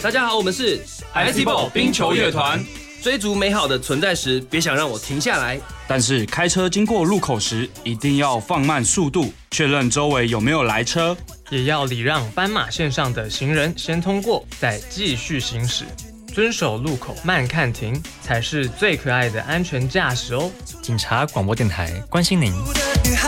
大家好，我们是 ICBall 冰球乐团。 追逐美好的存在时，别想让我停下来。 但是开车经过路口时，一定要放慢速度，确认周围有没有来车， 也要礼让斑马线上的行人先通过，再继续行驶。遵守路口慢看停，才是最可爱的安全驾驶哦。 警察广播电台关心您。